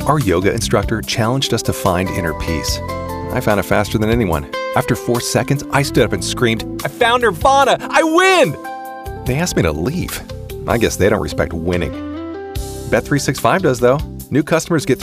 Our yoga instructor challenged us to find inner peace. I found it faster than anyone. After 4 seconds, I stood up and screamed, "I found Nirvana! I win!" They asked me to leave. I guess they don't respect winning. Bet365 does, though. New customers get